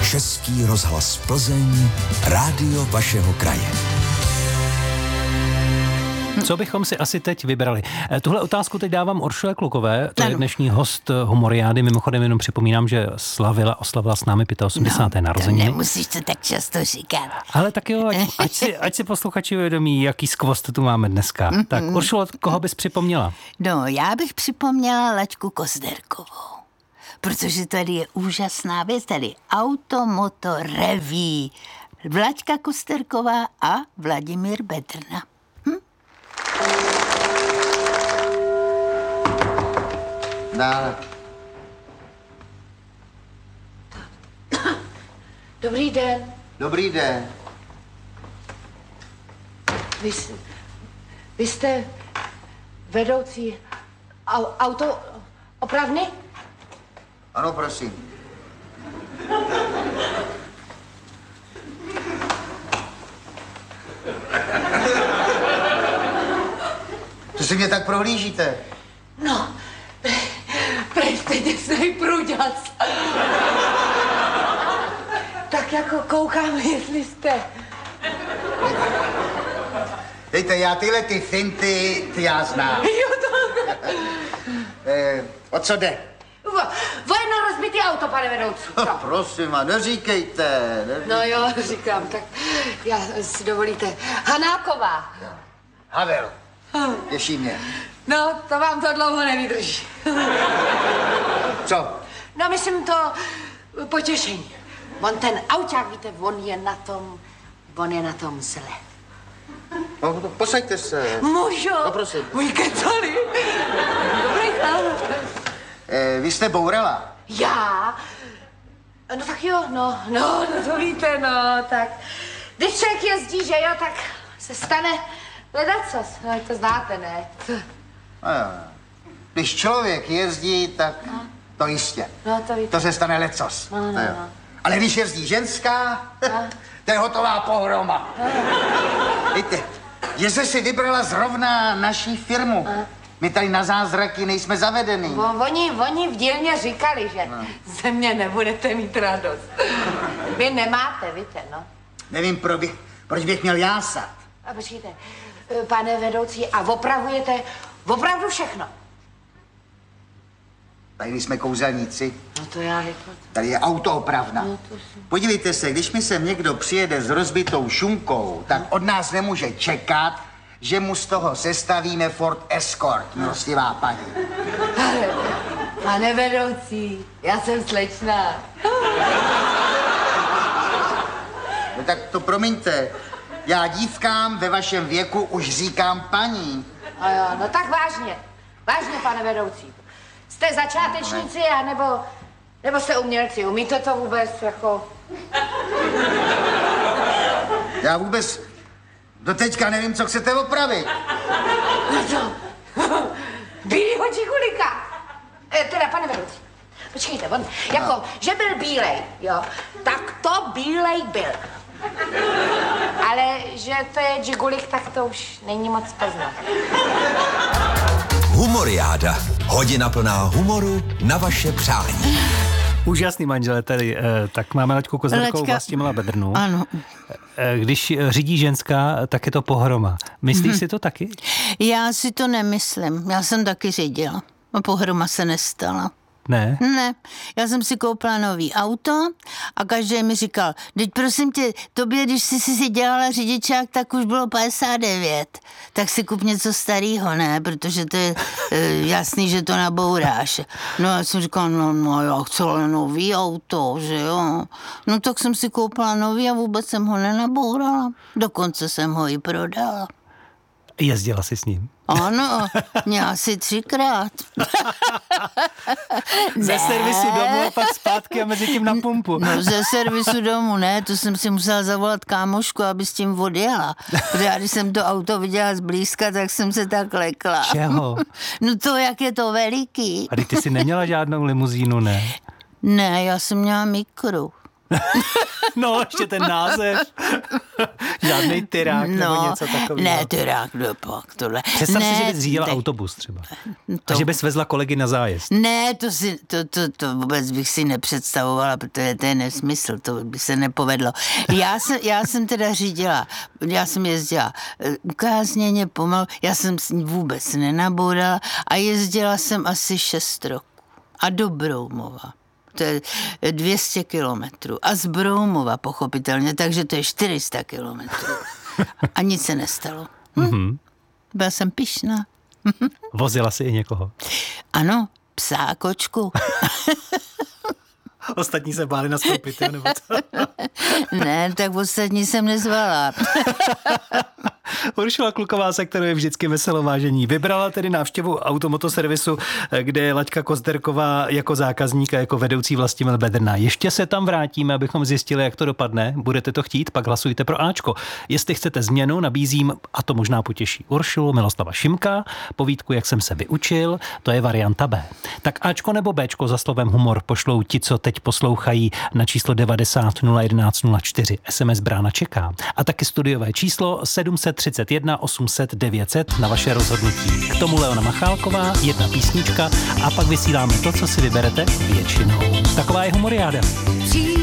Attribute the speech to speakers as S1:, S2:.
S1: Český rozhlas Plzeň, rádio vašeho kraje.
S2: Co bychom si asi teď vybrali? Tuhle otázku teď dávám Uršule Klukové, to je dnešní host Humoriády. Mimochodem jenom připomínám, že oslavila s námi 85. narozeniny.
S3: Nemusíš to tak často říkat.
S2: Ale tak jo, ať si posluchači uvědomí, jaký skvost tu máme dneska. Tak Uršulo, koho bys připomněla?
S3: No, já bych připomněla Laďku Kozderkovou. Protože tady je úžasná věc, tady Automoto reví. Vlaďka Kosterková a Vladimír Bedrna.
S4: Dále.
S5: Dobrý den.
S4: Dobrý den.
S5: Vy jste vedoucí auto opravny?
S4: Ano, prosím. Co si mě tak prohlížíte?
S5: No, jste děsnej průděc. Tak jako koukám, jestli jste.
S4: Dejte, já tyhle ty finty, ty já znám.
S5: Jo, to...
S4: O co jde?
S5: O jedno rozbitý auto, pane vedoucí.
S4: Prosím, a neříkejte.
S5: No jo, říkám, tak já si dovolíte. Hanáková.
S4: Havel. Těší mě.
S5: No, to vám to dlouho nevydrží.
S4: Co?
S5: No, myslím to potěšení. On ten auťák, víte, on je na tom zle.
S4: No, posaďte se.
S5: Můžu?
S4: No, prosím.
S5: Můj kecali. Dobrý chlap.
S4: Vy jste bourala?
S5: Já? No tak jo, no to víte, no, tak. Když člověk jezdí, že jo, tak se stane ledacos. No, to znáte, ne?
S4: No, jo. Když člověk jezdí, tak to jistě.
S5: No, to víte.
S4: To se stane lecos.
S5: No.
S4: Ale když jezdí ženská, to je hotová pohroma. Víte, že jste si vybrala zrovna naší firmu. My tady na zázraky nejsme zavedení.
S5: Oni v dílně říkali, že ze mě nebudete mít radost. Vy nemáte, víte, no.
S4: Nevím, proč bych měl jásat.
S5: A počkejte, pane vedoucí, a opravujete opravdu všechno?
S4: Tady jsme kouzelníci.
S5: No to já jako...
S4: Tady je autoopravna.
S5: No,
S4: Podívejte se, když mi sem někdo přijede s rozbitou šunkou, tak od nás nemůže čekat, že mu z toho sestavíme Ford Escort, milostivá paní.
S5: Pane vedoucí, já jsem slečna.
S4: No tak to promiňte, já dívkám ve vašem věku už říkám paní.
S5: A jo, no tak vážně, pane vedoucí. Jste začátečníci, nebo jste umělci? Umíte to vůbec jako...
S4: Já vůbec doteďka nevím, co chcete opravit.
S5: No to... Bílýho Čigulika. Teda, pane vedoucí, počkejte, on jako, že byl bílej, jo, tak to bílej byl. Ale že to je Žigulik, tak to už není moc poznat.
S1: Humoriáda. Hodina plná humoru na vaše přání.
S2: Úžasný manžele tady. Tak máme Laďku Kozderkovou, Vlastimila Bedrnu.
S3: Ano.
S2: Když řídí ženská, tak je to pohroma. Myslíš si to taky?
S3: Já si to nemyslím. Já jsem taky řídila. A pohroma se nestala.
S2: Ne?
S3: Ne, já jsem si koupila nový auto a každý mi říkal, teď prosím tě, tobě, když jsi si dělala řidičák, tak už bylo 59, tak si kup něco starýho, ne, protože to je jasný, že to nabouráš. No já jsem říkala, no já chci ale nový auto, že jo. No tak jsem si koupila nový a vůbec jsem ho nenabourala, dokonce jsem ho i prodala.
S2: Jezdila jsi s ním?
S3: Ano, měla si 3krát.
S2: Ze servisu domů a pak zpátky a mezi tím na pumpu.
S3: No ze servisu domů ne, to jsem si musela zavolat kámošku, aby s tím odjela. Protože já, když jsem to auto viděla zblízka, tak jsem se tak lekla.
S2: Čeho?
S3: No to, jak je to veliký.
S2: A ty jsi neměla žádnou limuzínu, ne?
S3: Ne, já jsem měla mikru.
S2: No, ještě ten název. Žádnej tyrák nebo něco takového.
S3: Ne, tyrák, dopak, tohle.
S2: Představ si, že bys řídila autobus třeba. A že bys vezla kolegy na zájezd.
S3: Ne, to vůbec bych si nepředstavovala, protože to je nesmysl, to by se nepovedlo. Já jsem teda řídila, já jsem jezdila ukázněně pomalu, já jsem vůbec nenabourala a jezdila jsem asi 6 roků. A do Broumova. To je 200 kilometrů. A z Broumova, pochopitelně, takže to je 400 kilometrů. A nic se nestalo. Byla jsem pyšná.
S2: Vozila si i někoho?
S3: Ano, psa a kočku.
S2: Ostatní se báli nastoupit, nebo co?
S3: Ne, tak ostatní jsem nezvala.
S2: Uršula Kluková, se kterou je vždycky veselo vážení. Vybrala tedy návštěvu automotoservisu, kde je Laďka Kozderková jako zákazník a jako vedoucí Vlastimil Bedrna. Ještě se tam vrátíme, abychom zjistili, jak to dopadne. Budete to chtít, pak hlasujte pro Ačko. Jestli chcete změnu, nabízím, a to možná potěší Uršulu, Miloslava Šimka, povídku, jak jsem se vyučil, to je varianta B. Tak Ačko nebo Bčko za slovem humor pošlou ti, co teď poslouchají, na číslo 90 011 04. SMS Brána čeká. A taky studiové číslo 731 800 900 na vaše rozhodnutí. K tomu Leona Machálková, jedna písnička a pak vysíláme to, co si vyberete většinou. Taková je humoriáda.